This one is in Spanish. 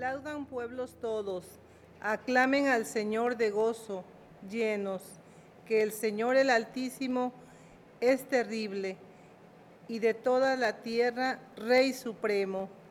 Aplaudan pueblos todos, aclamen al Señor de gozo, llenos, que el Señor el Altísimo es terrible, y de toda la tierra, Rey supremo.